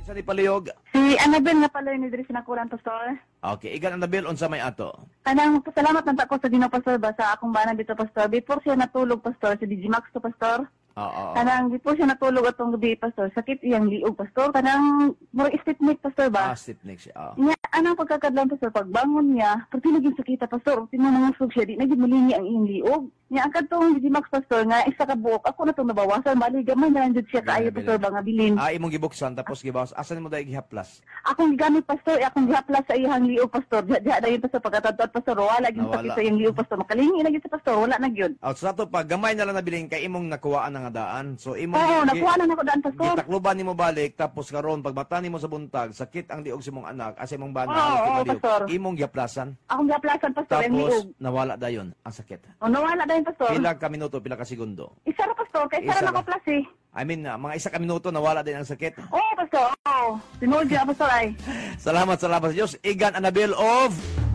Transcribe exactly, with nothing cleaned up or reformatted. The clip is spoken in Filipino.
Sa ni palihog. Si Annabel nga pala ni diri sinakulan, Pastor. Okay, igan Annabel unsa may ato? Kanang pasalamat man ta ko sa Ginoo, Pastor, ba sa akong bana dito, Pastor. Before siya natulog, Pastor, sa Digimax to, Pastor. Oo. Kanang before siya natulog atong gabi, Pastor, sakit iyang liog, Pastor. Kanang more stiffneck, Pastor, ba? Ah, stiff neck siya. Oh. Nya, anong pagkakadlan, Pastor, pagbangon niya, pag tinagin sakita, Pastor, tinanangusog siya, di naging malingi ang iyang liog. Nya, ang kadtong Digimax, Pastor, nga isa ka buok, ako na itong nabawasan, bali, gamay na lang dyan siya kaayo, Pastor, ba nga bilin. Ah, imong gibuksan tapos gibawas. Asan mo dahil gihaplas? Akong gigamit, Pastor, akong gihaplas sa iyang liog, Pastor. Diya dayon, Pastor, pagkatadtad, Pastor, wala gyud Ah, sakit wala. sa iyang liog, Pastor. Makalingi na gyud sa Pastor, wala na gyud. Out sa to pag gamay na lang nabiling kay imong nakuhaan nga daan. So imong Oo, gi- nakuha na nako daan, Pastor. gitakluban nimo balik tapos karon pag mata nimo sa buntag sakit ang liog sa imong anak asa imong bana Oo, halos oo, maliog. Pastor. Imong gihaplasan Akong gihaplasan, Pastor, ang liog. tapos nawala dayon ang sakit. O, nawala dayon, Pastor. Pila ka minuto, pila ka segundo. Isa ra, Pastor, kay Isa isa ra ra. nako plus eh. I mean, ah, mga isa ka minuto nawala din ang sakit. Oo, Pastor, oo. Sinod siya, Pastor, ay. Salamat, salamat sa Diyos. Igan Annabel of